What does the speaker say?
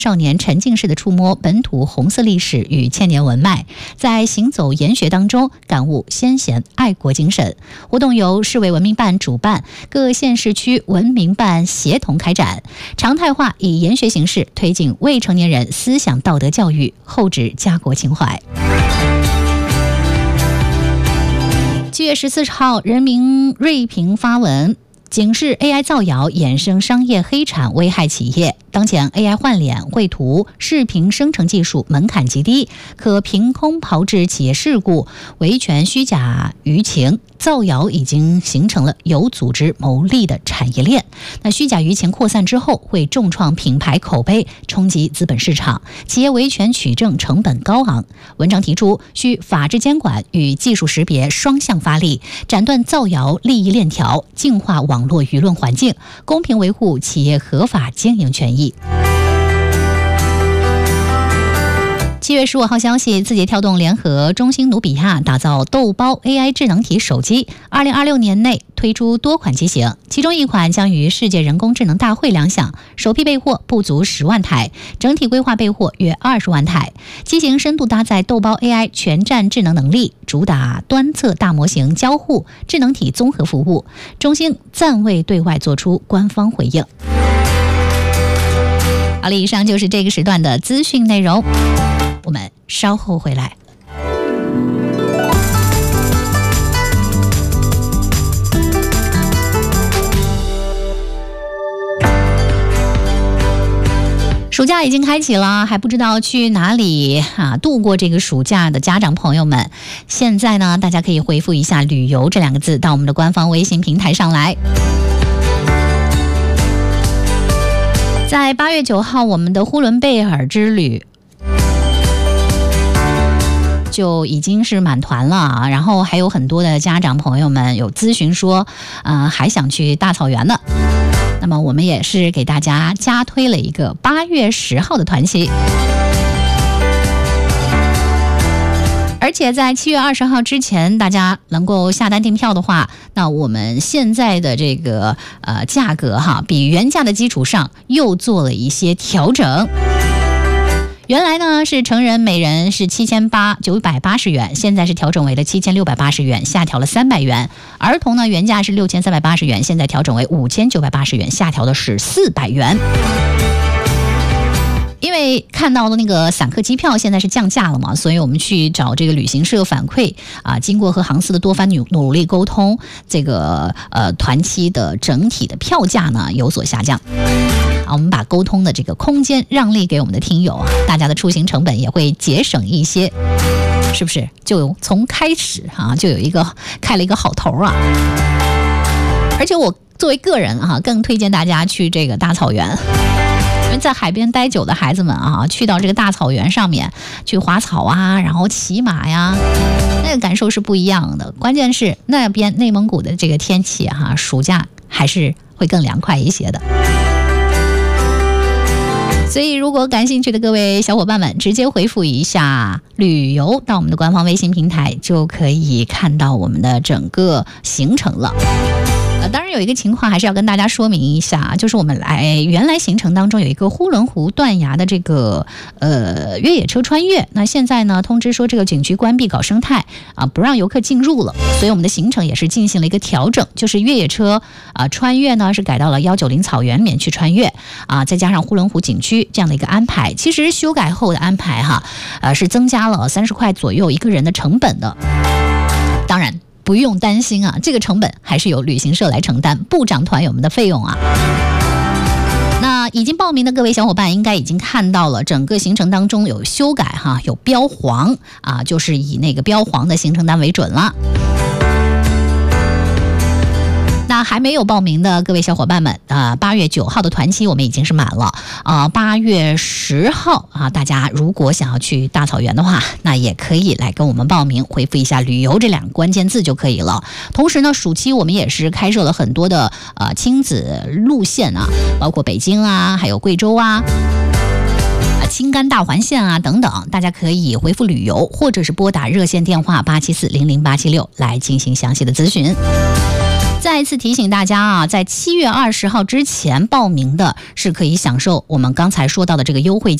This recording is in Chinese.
少年沉浸式的触摸本土红色历史与千年文脉，在行走研学当中感悟先贤爱国精神。活动由市委文明办主办，各县市区文明办协同开展，常态化以研学形式推进未成年人思想道德教育，厚植家国情怀。7月14号，人民锐评发文警示 AI 造谣衍生商业黑产，危害企业。当前 AI 换脸、绘图、视频生成技术门槛极低，可凭空炮制企业事故，维权虚假舆情。造谣已经形成了有组织牟利的产业链。那虚假舆情扩散之后，会重创品牌口碑，冲击资本市场，企业维权取证成本高昂。文章提出，需法治监管与技术识别双向发力，斩断造谣利益链条，净化网络舆论环境，公平维护企业合法经营权益。7月15号消息，字节跳动联合中兴努比亚打造豆包 AI 智能体手机，2026年内推出多款机型，其中一款将于世界人工智能大会亮相，首批备货不足10万台，整体规划备货约20万台。机型深度搭载豆包 AI 全站智能能力，主打端侧大模型交互、智能体综合服务。中兴暂未对外做出官方回应。好了，以上就是这个时段的资讯内容，我们稍后回来。暑假已经开启了，还不知道去哪里度过这个暑假的家长朋友们，现在呢，大家可以回复一下旅游这2个字到我们的官方微信平台上来。在8月9号，我们的呼伦贝尔之旅就已经是满团了，然后还有很多的家长朋友们有咨询说，还想去大草原呢。那么我们也是给大家加推了一个8月10号的团期。而且在7月20号之前，大家能够下单订票的话，那我们现在的这个价格比原价的基础上又做了一些调整。原来呢是成人每人是78,980元，现在是调整为了7680元，下调了300元。儿童呢原价是6380元，现在调整为5980元，下调的是400元。因为看到了那个散客机票现在是降价了嘛，所以我们去找这个旅行社反馈经过和航司的多番努力沟通，这个团期的整体的票价呢有所下降。我们把沟通的这个空间让利给我们的听友大家的出行成本也会节省一些，是不是？就从开始就有开了一个好头啊！而且我作为个人更推荐大家去这个大草原。因为在海边待久的孩子们去到这个大草原上面去滑草然后骑马呀，那个感受是不一样的。关键是那边内蒙古的这个天气暑假还是会更凉快一些的。所以如果感兴趣的各位小伙伴们，直接回复一下旅游到我们的官方微信平台，就可以看到我们的整个行程了。当然有一个情况还是要跟大家说明一下，就是我们原来行程当中有一个呼伦湖断崖的这个越野车穿越，那现在呢通知说这个景区关闭搞生态不让游客进入了，所以我们的行程也是进行了一个调整，就是越野车穿越呢是改到了190草原里面去穿越再加上呼伦湖景区这样的一个安排。其实修改后的安排是增加了30块左右一个人的成本的。当然不用担心这个成本还是由旅行社来承担，不涨团友们的费用那已经报名的各位小伙伴应该已经看到了，整个行程当中有修改有标黄就是以那个标黄的行程单为准了。那还没有报名的各位小伙伴们8月9号的团期我们已经是满了8月10号大家如果想要去大草原的话，那也可以来跟我们报名，回复一下旅游这2个关键字就可以了。同时呢，暑期我们也是开设了很多的亲子路线包括北京还有贵州青甘大环线等等，大家可以回复旅游，或者是拨打热线电话874-00876来进行详细的咨询。 再一次提醒大家啊，在7月20号之前报名的是可以享受我们刚才说到的这个优惠